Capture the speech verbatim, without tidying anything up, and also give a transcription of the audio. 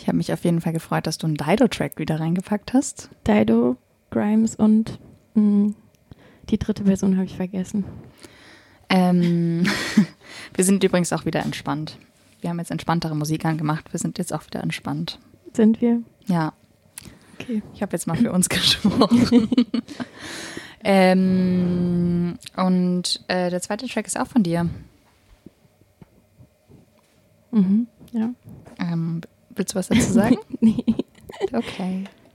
Ich habe mich auf jeden Fall gefreut, dass du einen Dido-Track wieder reingepackt hast. Dido, Grimes und mh, die dritte Person habe ich vergessen. Ähm, wir sind übrigens auch wieder entspannt. Wir haben jetzt entspanntere Musik angemacht. Wir sind jetzt auch wieder entspannt. Sind wir? Ja. Okay. Ich habe jetzt mal für uns gesprochen. ähm, und äh, der zweite Track ist auch von dir. Mhm, ja. Ähm, willst du was dazu sagen? Nee. Okay.